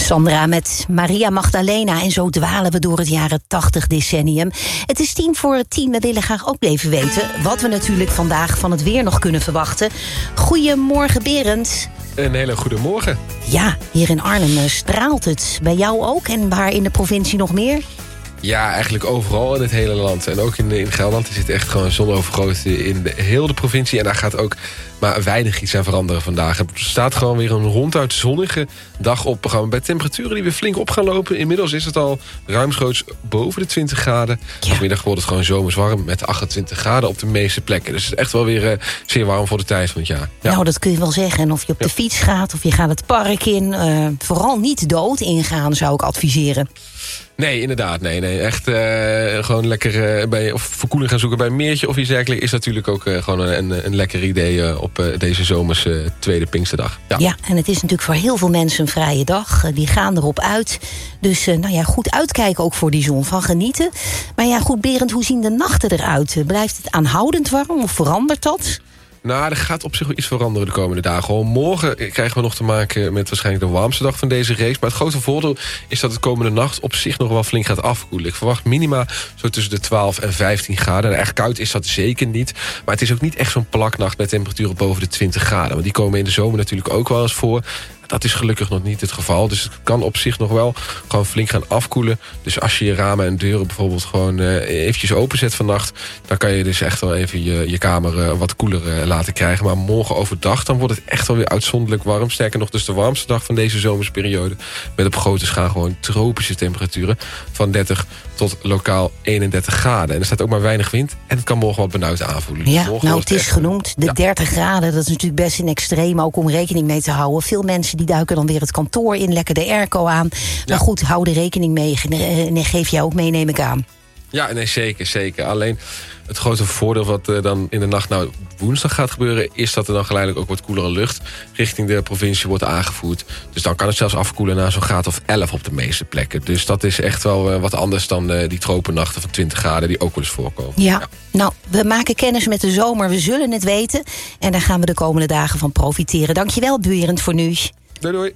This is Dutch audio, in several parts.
Sandra met Maria Magdalena. En zo dwalen we door het jaren 80 decennium. Het is 9:10. We willen graag ook even weten wat we natuurlijk vandaag van het weer nog kunnen verwachten. Goedemorgen, Berend. Een hele goede morgen. Ja, hier in Arnhem straalt het. Bij jou ook? En waar in de provincie nog meer? Ja, eigenlijk overal in het hele land. En ook in Gelderland is het echt gewoon zonovergoten in heel de provincie. En daar gaat ook maar weinig iets aan veranderen vandaag. Er staat gewoon weer een ronduit zonnige dag op programma. Bij temperaturen die weer flink op gaan lopen. Inmiddels is het al ruimschoots boven de 20 graden. Ja. Vanmiddag wordt het gewoon zomers warm met 28 graden op de meeste plekken. Dus het is echt wel weer zeer warm voor de tijd van het jaar. Ja. Nou, dat kun je wel zeggen. En of je op de fiets gaat of je gaat het park in. Vooral niet dood ingaan, zou ik adviseren. Nee, inderdaad. Nee. Echt gewoon lekker of verkoeling gaan zoeken bij een meertje of iets dergelijks is natuurlijk ook gewoon een lekker idee op deze zomers tweede Pinksterdag. Ja, en het is natuurlijk voor heel veel mensen een vrije dag. Die gaan erop uit. Dus goed uitkijken ook voor die zon, van genieten. Maar ja, goed, Berend, hoe zien de nachten eruit? Blijft het aanhoudend warm of verandert dat? Nou, er gaat op zich wel iets veranderen de komende dagen. Morgen krijgen we nog te maken met waarschijnlijk de warmste dag van deze race. Maar het grote voordeel is dat het komende nacht op zich nog wel flink gaat afkoelen. Ik verwacht minima zo tussen de 12 en 15 graden. En echt koud is dat zeker niet. Maar het is ook niet echt zo'n plaknacht met temperaturen boven de 20 graden. Want die komen in de zomer natuurlijk ook wel eens voor. Dat is gelukkig nog niet het geval. Dus het kan op zich nog wel gewoon flink gaan afkoelen. Dus als je je ramen en deuren bijvoorbeeld gewoon eventjes openzet vannacht, dan kan je dus echt wel even je kamer wat koeler laten krijgen. Maar morgen overdag dan wordt het echt wel weer uitzonderlijk warm. Sterker nog, dus de warmste dag van deze zomersperiode. Met op grote schaal gewoon tropische temperaturen van 30 tot lokaal 31 graden. En er staat ook maar weinig wind. En het kan morgen wat benauwd aanvoelen. Ja, nou het is genoemd. De 30 graden, dat is natuurlijk best in extreem. Ook om rekening mee te houden. Veel mensen die duiken dan weer het kantoor in. Lekker de airco aan. Maar goed, hou er rekening mee. En geef jij ook mee, neem ik aan. Ja, nee, zeker. Alleen het grote voordeel wat dan in de nacht woensdag gaat gebeuren, is dat er dan geleidelijk ook wat koelere lucht richting de provincie wordt aangevoerd. Dus dan kan het zelfs afkoelen naar zo'n graad of 11 op de meeste plekken. Dus dat is echt wel wat anders dan die tropennachten van 20 graden die ook wel eens voorkomen. Ja, nou, we maken kennis met de zomer. We zullen het weten. En daar gaan we de komende dagen van profiteren. Dankjewel, Berend, voor nu. Doei.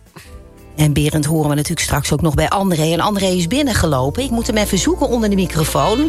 En Berend horen we natuurlijk straks ook nog bij André. En André is binnengelopen. Ik moet hem even zoeken onder de microfoon.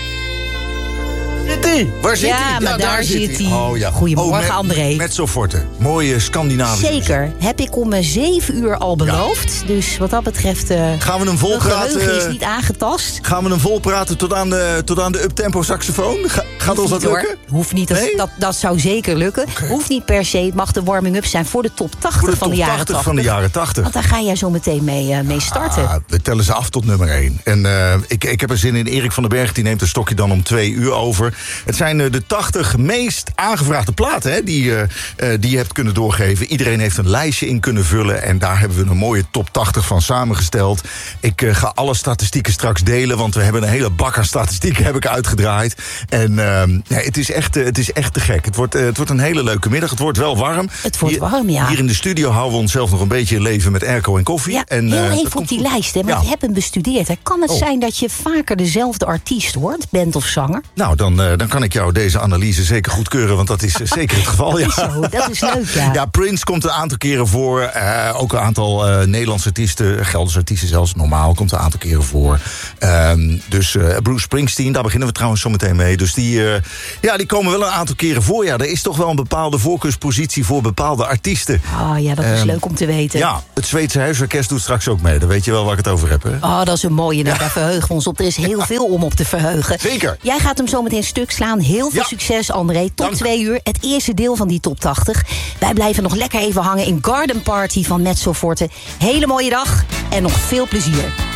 Waar zit hij? Ja, maar daar zit hij. Oh, ja. Goedemorgen, André. Mezzoforte. Mooie Scandinavische Zeker. muziek. Heb ik om 7 uur al beloofd. Ja. Dus wat dat betreft, gaan we hem volpraten? geheugen is niet aangetast. Gaan we hem volpraten tot aan de uptempo saxofoon? Gaat ons dat lukken? Hoeft niet. Nee? Dat zou zeker lukken. Okay. Hoeft niet per se. Het mag de warming-up zijn voor de top 80 van de jaren 80. Van de jaren 80. Want daar ga jij zo meteen mee starten. We tellen ze af tot nummer 1. En ik heb er zin in. Erik van den Berg die neemt een stokje dan om 2 uur over. Het zijn de 80 meest aangevraagde platen hè, die je hebt kunnen doorgeven. Iedereen heeft een lijstje in kunnen vullen. En daar hebben we een mooie top 80 van samengesteld. Ik ga alle statistieken straks delen. Want we hebben een hele bak aan statistieken heb ik uitgedraaid. En het is echt te gek. Het wordt een hele leuke middag. Het wordt wel warm. Het wordt warm, ja. Hier in de studio houden we onszelf nog een beetje in leven met airco en koffie. Ja, en, heel even op die lijst. Hè, want je hebt hem bestudeerd. Hè. Kan het zijn dat je vaker dezelfde artiest hoort? Band of zanger? Nou, dan kan ik jou deze analyse zeker goedkeuren. Want dat is zeker het geval. Ja. Zo, dat is leuk, ja. Ja, Prince komt een aantal keren voor. Ook een aantal Nederlandse artiesten. Gelderse artiesten zelfs. Normaal komt een aantal keren voor. Dus Bruce Springsteen, daar beginnen we trouwens zo meteen mee. Dus die komen wel een aantal keren voor. Ja, er is toch wel een bepaalde voorkeurspositie voor bepaalde artiesten. Oh ja, dat is leuk om te weten. Ja, het Zweedse Huisorkest doet straks ook mee. Dan weet je wel waar ik het over heb, hè? Oh, dat is een mooie. Daar verheugen we ons op. Er is heel veel om op te verheugen. Zeker. Jij gaat hem zo meteen stuk slaan. Heel veel succes, André. Tot 2 uur. Het eerste deel van die top 80. Wij blijven nog lekker even hangen in Garden Party van Mezzoforte. Hele mooie dag en nog veel plezier.